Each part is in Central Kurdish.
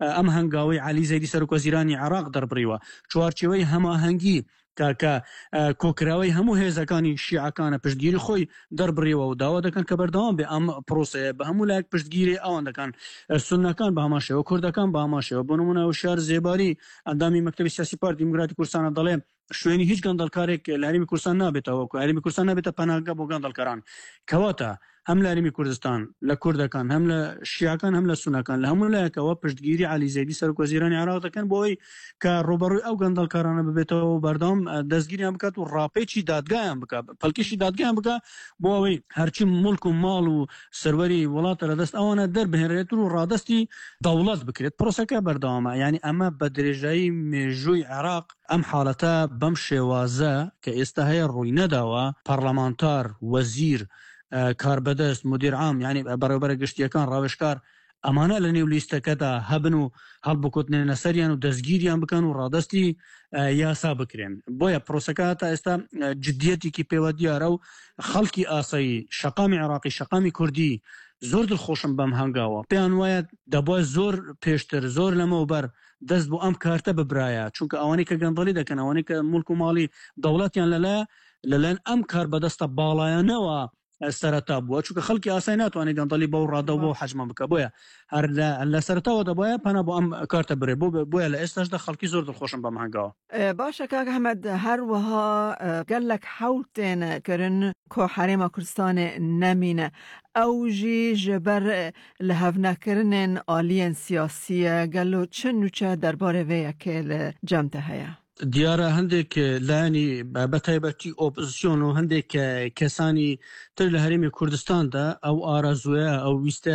ئەم هەنگاوەی عەلی زەیدی سەرۆکوەزیرانی عێراق دەربڕیوە چوارچێوەی هەماهەنگی کە کۆکراوەی هەموو هێزەکانی شیعەکانە پشتگیری خۆی دەربڕیەوە و داوا دەکەن کە بەردەوام بێ ئەم پرۆسەیە بە هەموو لایەک پشتگیری ئەوان دەکەن سوننەکان بە هەماشەوە کوردەکان بە هەماشەوە بۆ نمونە وشار زێباری ئەندامی مەکتەبی سیاسی پارتی دیموکراتی کوردستانە دەڵێ شوێنی هیچ گەندەڵکارێک لە هەرێمی کوردستان نابێتەوە و هەرێمی کوردستان نابێتە پەناهگا بۆ گەندەڵکاران کەواتە هەم لە هەرێمی کوردستان لە کوردەکان هەم لە شیعەکان هەم لە سوننەکان لە هەموو لایەکەوە پشتگیری عەلی زەیدی سەرۆکوەزیرانی عێراق دەکەن بۆ ئەوەی کە ڕوبەڕووی ئەو گەندەڵکارانە ببێتەوە و بەردەوام دەستگیریان بکات و ڕاپێکی دادگایان بکات پەلکیشی دادگایان بکات بۆ ئەوەی هەرچی مڵک و ماڵ و سەروەری وڵاتە لەدەست ئەوانە دەربهێنرێت و ڕادەستی دەوڵەت بکرێت پرۆسەکە بەردەوامە یعنی ئەمە بە درێژایی مێژووی عێراق ئەم حاڵەتە بەم شێوازە کە ئێستا هەیە ڕووی نەداوە پەرلەمانتار وەزیر کاربەدەست مدیر عام یعنی بەڕێوەبەرە گشتیەکان ڕاوێژکار ئەمانە لە نێو لیستەکەدا هەبن و هەڵبکوتنێنە سەریان و دەستگیریان بکەن و ڕادەستی یاسا بکرێن بۆیە پرۆسەکە تا ئێستا جدیەتێکی پێوە دیارە و خەڵکی ئاسایی شەقامی عێراقی شەقامی کوردی زۆر دڵخۆشم بەم هەنگاوە پێیان وایە دەبوایە زۆر پێشتر زۆر لەمەوبەر دەست بۆ ئەم کارتە ببرایە چونکە ئەوانەی کە گەندەڵی دەکەن ئەوانەی کە مڵک و ماڵی دەوڵەتیان لەلایەن ئەم کار بەدەستە باڵایانەوە سەرەتا بووە چونکە خەڵکی ئاسایی ناتوانێت گەندەڵی بەو ڕادە بۆ حەجمە بکە بۆیە هەر لە سەرەتاوە دەبایە پەنا بۆ ئەم کارتە برێ بۆیە لە ئێستاشدا خەڵکی زۆر دڵخۆشم بەم هەنگاوە باشە کاک ئەحمەد هەروەها گەلێک حەوتێن کردن کۆ حەرێما کوردستانê nemîne ew jî ji ber li hevnekirinên aliyên siyasî ye gelo çi nûçe derbarê vê yekê li cem te heye دیارە هەندێک لایانی بەتایبەتی ئۆپۆزیسیۆن و هەندێک کەسانی تر لە هەرێمی کوردستاندا ئەو ئارەزوویە ئەو ویستە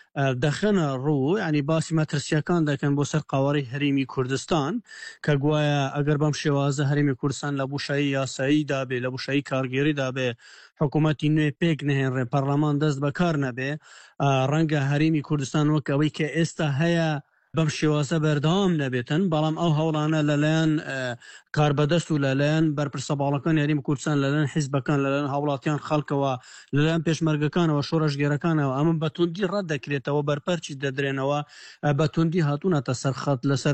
دەخەنە ڕوو ینی باسی مەترسیەکان دەکەن بۆ سەر قاوەڕی هەرێمی کوردستان کە گوایە ئەگەر بەم شێوازە هەرێمی کوردستان لە بوشایی یاساییدا بێ لە بوشایی کارگێریدا بێ حکوومەتی نوێ پێک نهێنڕێ پەرلەمان دەست بەکار نەبێ ڕەنگە هەرێمی کوردستان وەک ئەوەی کە ئێستا هەیە بەم شێوازە بەردەوام نەبێتن بەڵام ئەو هەوڵانە لەلایەن کاربەدەست و لەلایەن بەرپرسە باڵەکان هەرێمی کوردستان لەلایەن حیزبەکان لەلایەن هاوڵاتیان خەڵکەوە لەلایەن پێشمەرگەکانەوە شۆڕەشگێرەکانەوە ئەمە بەتوندی ڕەت دەکرێتەوە بەرپەرچی دەدرێنەوە بەتوندی هاتوونەتە سەرخەت لەسەر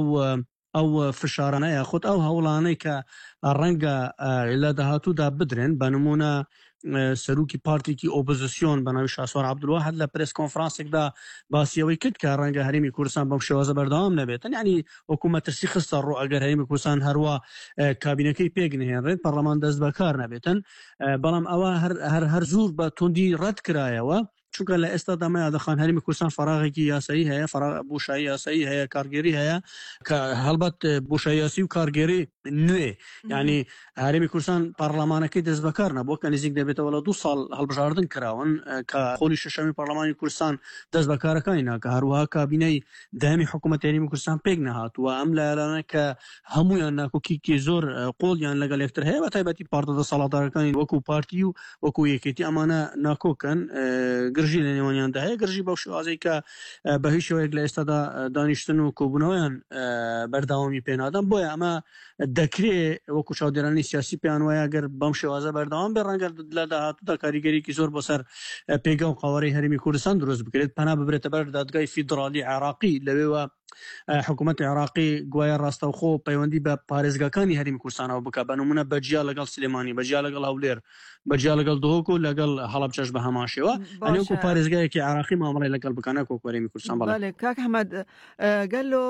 ئەو فشارانە یاخود ئەو هەوڵانەی کە ڕەنگە لە داهاتوودا بدرێن بە نمونە سەرۆکی پارتێکی ئۆپۆزیسیۆن بە ناوی شاسوار عەبدولواحد لە پرێس کۆنفرانسێکدا باسیەوەی کرد کە ڕەنگە هەرێمی کوردستان بەم شێوازە بەردەوام نەبێتن یعنی حکوومەت مەترسی خستە ڕوو ئەگەر هەرێمی کوردستان هەروە کابینەکەی پێک نهێنرێت پەرلەمان دەست بەکار نەبێتن بەڵام ئەوە هەر زوو بە توندی ڕەت کرایەوە چونکە لە ئێستا دەمەیە دەخان هەرێمی کوردستان فەراغێکی یاسایی هەیە بوشایی یاسایی هەیە کارگێری هەیە کە هەڵبەت بوشایی یاسی و کارگێری نوێ یعنی هەرێمی کوردستان پەرلەمانەکەی دەست بەکار نەبووە کە نزیک دەبێتەوە لە 2 ساڵ هەڵبژاردن کراون کە خۆلی شەشەمی پەرلەمانی کوردستان دەست بەکارەکانی ناکە هەروەها کابینەی داهەمی حکوومەتی هەرێمی کوردستان پێک نەهاتووە ئەم لایەنە کە هەموویان ناکۆکیکی زۆر قۆڵیان لەگەڵ یەکتر هەیە بەتایبەتی پارتە دەسەڵاتدارەکانی وەکو پارتی و وەکو یەکێتی ئەمانە ناکۆکن گرژی لە نێوانیاندا هەیە گرژی بەو شێوازەی کە بە هیچ شێوەیەک لە ئێستادا دانیشتن و کۆبوونەوەیان بەرداوامی پێنادەن بۆیە ئەمە دەکرێت وەکو چاودێرانی سیاسی پێیان وایە گەر بەم شێوازە بەردەوام بێ ڕەنگە لە داهاتوودا کاریگەریەکی زۆر بۆ سەر پێگە و قاوەڕەی هەرێمی کوردستان دروست بکرێت پەنا ببرێتە بەر دادگای فیدرالی عێراقی لەوێوە حکوومەتی عێراقی گوایە ڕاستەوخۆ پەیوەندی بە پارێزگاکانی هەرێمی کوردستانەوە بکە بە نمونە بەجیا لەگەڵ سلێمانی بەجیا لەگەڵ هەولێر بەجیا لەگەڵ دۆک و لەگەڵ هەڵەبجەش بە هەمان شێوە ئەنێوەکو پارێزگایەکی عێراقی مامەڵەی لەگەڵ بکەنە کۆ هەرێمی کوردستان بەڵێ کاک ئەحمەد گەلۆ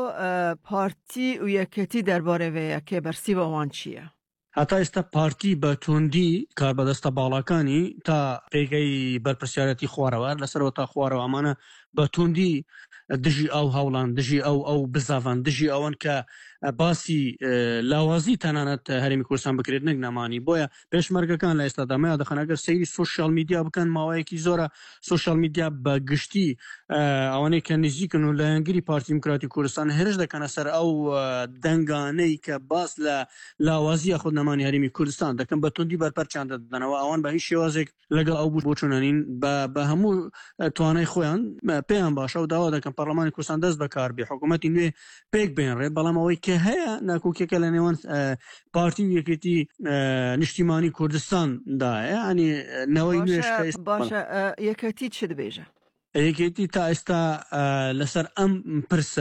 پارتی و یەکێتی دەربارەی vê yekê bersiva wan çi ye هەتا ئێستا پارتی بە توندی کاربەدەستە باڵەکانی تا پێگەی بەرپرسیارەتی خوارەوە لەسەرەوە تا خوارەوە ئەمانە بە توندی دژی ئەو هەوڵان دژی ئەو بزاڤان دژی ئەوەن کە باسی لاوازی تەنانەت هەرێمی کوردستان بکرێت نەک نەمانی بۆیە پێشمەرگەکان لە ئێستا دامەیە دەخەن ئەگەر سەیری سۆشیال میدیا بکەن ماوەیەکی زۆرە سۆشیال میدیا بە گشتی ئەوانەی کە نزیکن و لایەنگری پارتی دیموکراتی کوردستان هێرش دەکەنە سەر ئەو دەنگانەی کە باس لە لاوازی یاخود نەمانی هەرێمی کوردستان دەکەن بە توندی بەرپەرچیان دەدەنەوە ئەوان بە هیچ شێوازێک لەگەڵ ئەو بۆچوونەنین بە هەموو توانای خۆیان پێیان باشە و داوا دەکەن پەرلەمانی کوردستان دەست بەکار بێ حکوومەتی نوێ پێک بێنڕێ بەڵام ئەوەی کە هەیە ناکۆکیەکە لە نێوان پارتی و یەکێتی نیشتیمانی کوردستاندایە ینی نەوەی نوێش باشە یەکێتی چ دەبێژە یەکێتی تا ئێستا لەسەر ئەم پرسە